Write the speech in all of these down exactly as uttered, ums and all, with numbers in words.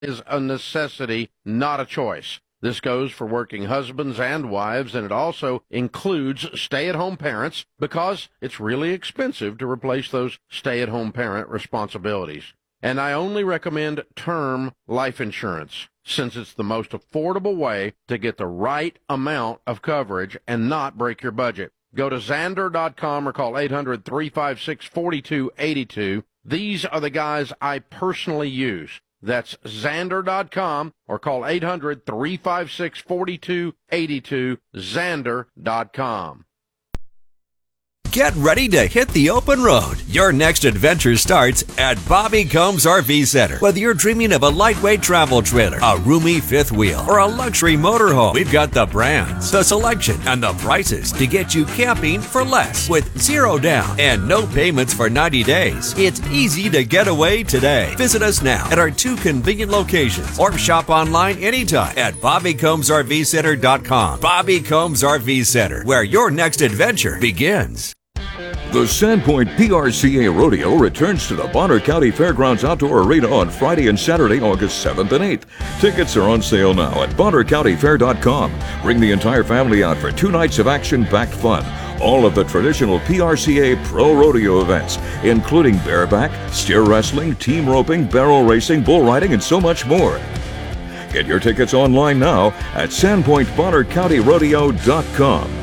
is a necessity, not a choice. This goes for working husbands and wives, and it also includes stay-at-home parents because it's really expensive to replace those stay-at-home parent responsibilities. And I only recommend term life insurance since it's the most affordable way to get the right amount of coverage and not break your budget. Go to Zander dot com or call eight hundred, three five six, four two eight two. These are the guys I personally use. That's Zander dot com or call eight hundred, three five six, four two eight two, Zander dot com. Get ready to hit the open road. Your next adventure starts at Bobby Combs R V Center. Whether you're dreaming of a lightweight travel trailer, a roomy fifth wheel, or a luxury motorhome, we've got the brands, the selection, and the prices to get you camping for less with zero down and no payments for ninety days. It's easy to get away today. Visit us now at our two convenient locations or shop online anytime at Bobby Combs R V Center dot com. Bobby Combs R V Center, where your next adventure begins. The Sandpoint P R C A Rodeo returns to the Bonner County Fairgrounds Outdoor Arena on Friday and Saturday, August seventh and eighth. Tickets are on sale now at Bonner County Fair dot com. Bring the entire family out for two nights of action-packed fun. All of the traditional P R C A Pro Rodeo events, including bareback, steer wrestling, team roping, barrel racing, bull riding, and so much more. Get your tickets online now at Sandpoint Bonner County Rodeo dot com.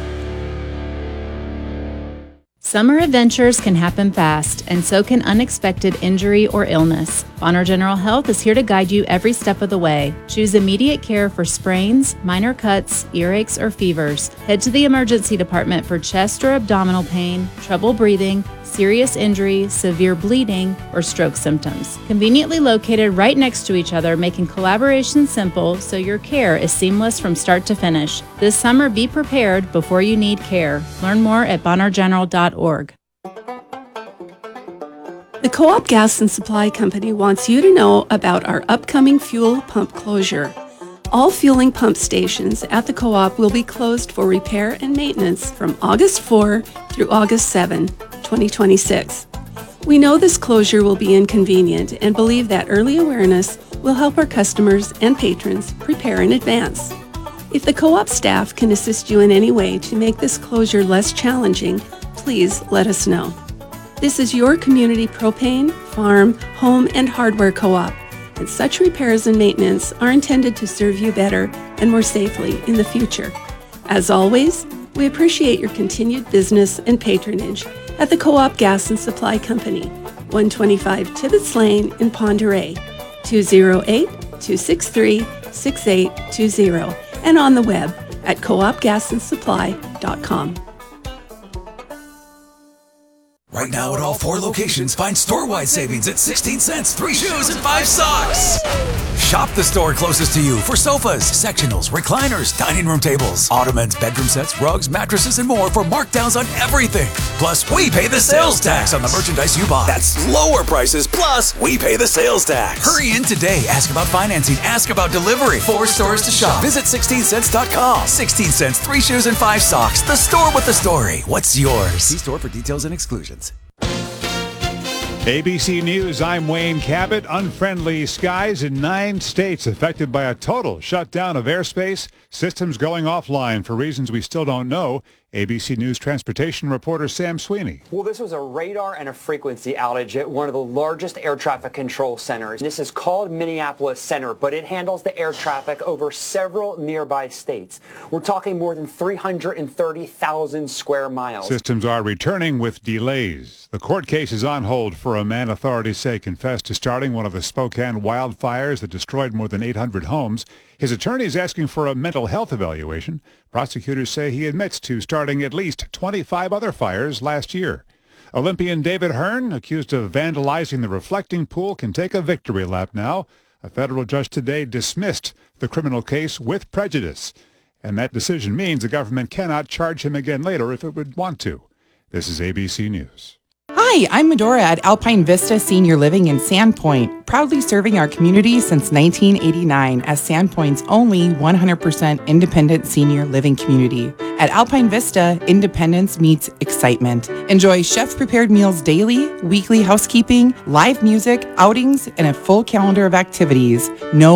Summer adventures can happen fast, and so can unexpected injury or illness. Bonner General Health is here to guide you every step of the way. Choose immediate care for sprains, minor cuts, earaches, or fevers. Head to the emergency department for chest or abdominal pain, trouble breathing, serious injury, severe bleeding, or stroke symptoms. Conveniently located right next to each other, making collaboration simple so your care is seamless from start to finish. This summer, be prepared before you need care. Learn more at bonner general dot org. The Co-op Gas and Supply Company wants you to know about our upcoming fuel pump closure. All fueling pump stations at the Co-op will be closed for repair and maintenance from August fourth through August seventh, twenty twenty-six. We know this closure will be inconvenient and believe that early awareness will help our customers and patrons prepare in advance. If the Co-op staff can assist you in any way to make this closure less challenging, please let us know. This is your community propane, farm, home, and hardware co-op, and such repairs and maintenance are intended to serve you better and more safely in the future. As always, we appreciate your continued business and patronage at the Co-op Gas and Supply Company, one twenty-five Tibbetts Lane in Pend Oreille, two oh eight, two six three, six eight two zero, and on the web at co op gas and supply dot com. Right now at all four locations, find store-wide savings at sixteen cents, three shoes, and five socks. Shop the store closest to you for sofas, sectionals, recliners, dining room tables, ottomans, bedroom sets, rugs, mattresses, and more for markdowns on everything. Plus, we pay the sales tax on the merchandise you buy. That's lower prices, plus we pay the sales tax. Hurry in today. Ask about financing. Ask about delivery. Four stores to shop. Visit sixteen cents dot com. sixteen cents, three shoes, and five socks. The store with the story. What's yours? See store for details and exclusions. A B C News, I'm Wayne Cabot. Unfriendly skies in nine states affected by a total shutdown of airspace, systems going offline for reasons we still don't know. A B C News transportation reporter Sam Sweeney. Well, this was a radar and a frequency outage at one of the largest air traffic control centers. This is called Minneapolis Center, but it handles the air traffic over several nearby states. We're talking more than three hundred thirty thousand square miles. Systems are returning with delays. The court case is on hold for a man authorities say confessed to starting one of the Spokane wildfires that destroyed more than eight hundred homes. His attorney is asking for a mental health evaluation. Prosecutors say he admits to starting at least twenty-five other fires last year. Olympian David Hearn, accused of vandalizing the reflecting pool, can take a victory lap now. A federal judge today dismissed the criminal case with prejudice. And that decision means the government cannot charge him again later if it would want to. This is A B C News. Hi, Hi, I'm Medora at Alpine Vista Senior Living in Sandpoint, proudly serving our community since nineteen eighty-nine as Sandpoint's only one hundred percent independent senior living community. At Alpine Vista, independence meets excitement. Enjoy chef-prepared meals daily, weekly housekeeping, live music, outings, and a full calendar of activities. No